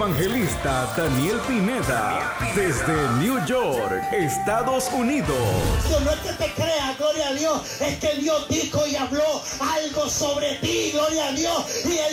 evangelista Daniel Pineda, desde New York, Estados Unidos. No es que te creas, gloria a Dios, es que Dios dijo y habló algo sobre ti, gloria a Dios, y